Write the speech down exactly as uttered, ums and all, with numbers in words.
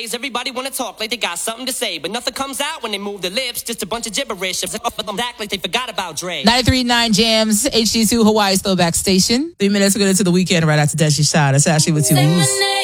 nowadays, everybody wanna talk like they got something to say, but nothing comes out when they move their lips. Just a bunch of gibberish. Act like they forgot about Dre. ninety-three point nine Jams, H D two Hawaii's Throwback Station. Three minutes, we're going to the weekend right after Desi Shah. That's actually what you lose.